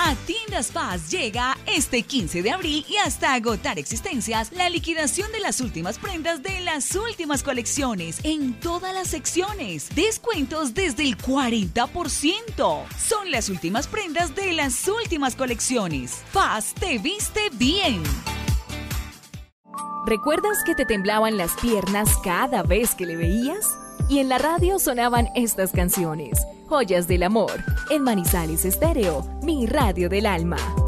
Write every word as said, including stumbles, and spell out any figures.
A Tiendas Paz llega este quince de abril y hasta agotar existencias la liquidación de las últimas prendas de las últimas colecciones en todas las secciones. Descuentos desde el cuarenta por ciento. Son las últimas prendas de las últimas colecciones. Paz te viste bien. ¿Recuerdas que te temblaban las piernas cada vez que le veías? Y en la radio sonaban estas canciones. Joyas del amor, en Manizales Estéreo, mi radio del alma.